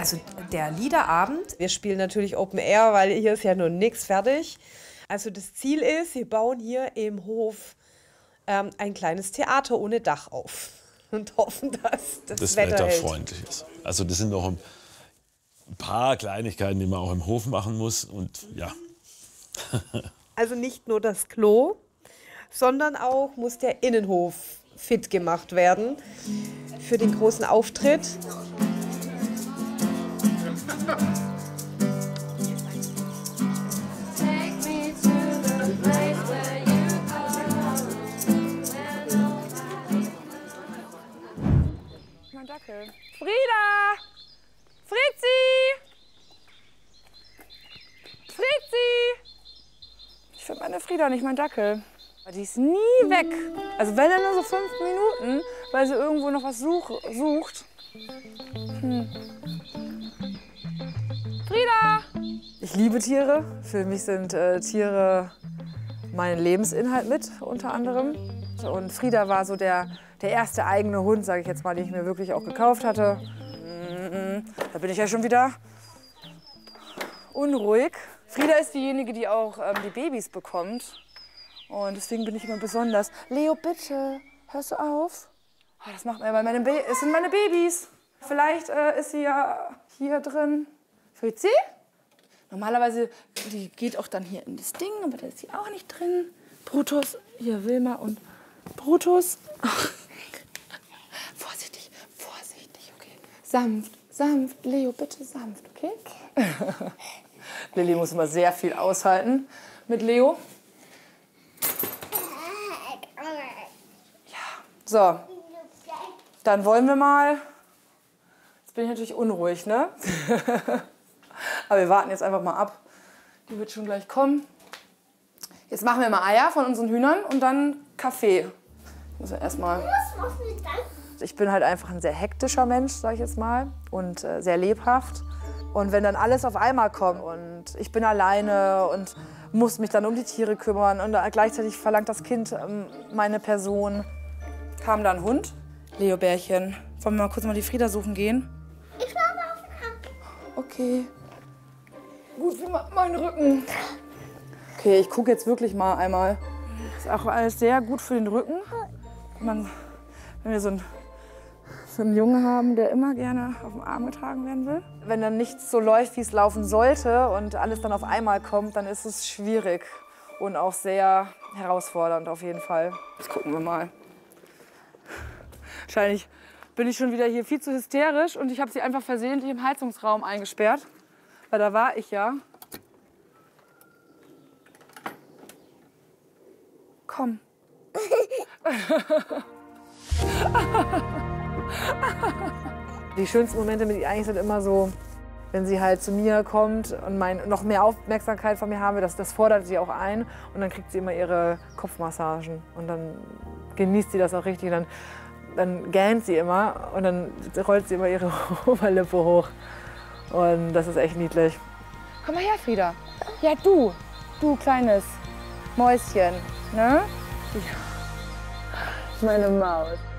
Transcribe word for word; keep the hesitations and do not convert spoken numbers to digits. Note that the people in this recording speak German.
Also der Liederabend. Wir spielen natürlich Open Air, weil hier ist ja noch nichts fertig. Also das Ziel ist, wir bauen hier im Hof ähm, ein kleines Theater ohne Dach auf und hoffen, dass das, das Wetter hält. wetterfreundlich ist. Also das sind noch ein paar Kleinigkeiten, die man auch im Hof machen muss und ja. Also nicht nur das Klo, sondern auch muss der Innenhof fit gemacht werden für den großen Auftritt. Mein Dackel. Frieda! Fritzi! Fritzi! Ich finde meine Frieda nicht, mein Dackel. Die ist nie weg. Also wenn er nur so fünf Minuten, weil sie irgendwo noch was such, sucht. Hm. Frieda! Ich liebe Tiere. Für mich sind äh, Tiere mein Lebensinhalt mit, unter anderem. Und Frieda war so der, der erste eigene Hund, sage ich jetzt mal, den ich mir wirklich auch gekauft hatte. Da bin ich ja schon wieder unruhig. Frieda ist diejenige, die auch ähm, die Babys bekommt. Und deswegen bin ich immer besonders. Leo, bitte, hörst du auf? Oh, das macht mir, weil meine Ba- es sind meine Babys. Vielleicht äh, ist sie ja hier drin. Fritzi? Normalerweise, die geht auch dann hier in das Ding, aber da ist sie auch nicht drin. Brutus, hier Wilma und Brutus. Ach. Vorsichtig, vorsichtig, okay. Sanft, sanft, Leo, bitte sanft, okay? Lilly muss immer sehr viel aushalten mit Leo. Ja, so. Dann wollen wir mal. Jetzt bin ich natürlich unruhig, ne? Aber wir warten jetzt einfach mal ab. Die wird schon gleich kommen. Jetzt machen wir mal Eier von unseren Hühnern und dann Kaffee. Müssen wir erstmal. Ich bin halt einfach ein sehr hektischer Mensch, sag ich jetzt mal, und äh, sehr lebhaft. Und wenn dann alles auf einmal kommt und ich bin alleine und muss mich dann um die Tiere kümmern und gleichzeitig verlangt das Kind ähm, meine Person. Kam da ein Hund? Leo Bärchen, wollen wir mal kurz mal die Frieda suchen gehen? Ich schlafe auf dem Arm. Okay. Gut für meinen Rücken. Okay, ich gucke jetzt wirklich mal einmal. Ist auch alles sehr gut für den Rücken. Man, wenn wir so einen, so einen Jungen haben, der immer gerne auf dem Arm getragen werden will. Wenn dann nichts so läuft, wie es laufen sollte und alles dann auf einmal kommt, dann ist es schwierig und auch sehr herausfordernd auf jeden Fall. Jetzt gucken wir mal. Wahrscheinlich bin ich schon wieder hier viel zu hysterisch und ich habe sie einfach versehentlich im Heizungsraum eingesperrt. Weil da war ich ja. Komm. Die schönsten Momente mit ihr eigentlich sind immer so, wenn sie halt zu mir kommt und mein, noch mehr Aufmerksamkeit von mir haben will, das, das fordert sie auch ein. Und dann kriegt sie immer ihre Kopfmassagen. Und dann genießt sie das auch richtig. Und dann, dann gähnt sie immer und dann rollt sie immer ihre Oberlippe hoch. Und das ist echt niedlich. Komm mal her, Frieda. Ja, du. Du kleines Mäuschen. Ne? Ja. Meine Maus.